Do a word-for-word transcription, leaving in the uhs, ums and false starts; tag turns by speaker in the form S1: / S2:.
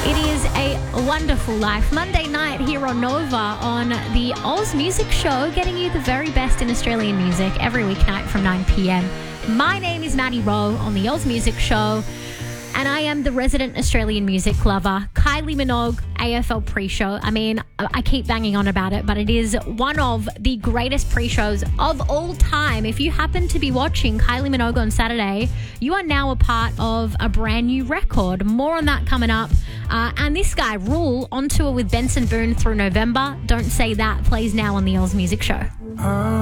S1: It is a wonderful life. Monday night here on Nova on the Oz Music Show, getting you the very best in Australian music every weeknight from nine p.m. My name is Maddie Rowe on the Oz Music Show, and I am the resident Australian music lover. Kylie Minogue, A F L pre-show. I mean, I keep banging on about it, but it is one of the greatest pre-shows of all time. If you happen to be watching Kylie Minogue on Saturday, you are now a part of a brand new record. More on that coming up. Uh, and this guy, Rule, on tour with Benson Boone through November. Don't Say That plays now on the Oz Music Show.